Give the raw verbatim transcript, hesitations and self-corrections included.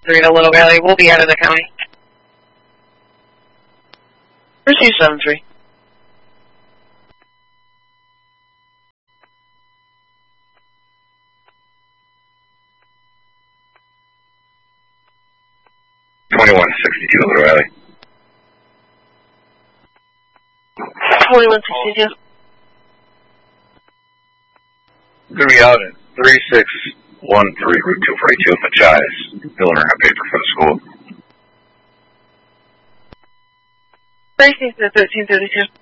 three to Little Valley. We'll be out of the county. Receive seven three. twenty-one sixty-two, Little Valley. twenty-one sixty-two. Going to be out at three six one three, Route two forty-two, Machias, delivering a paper for the school. Racing to thirteen thirty-two.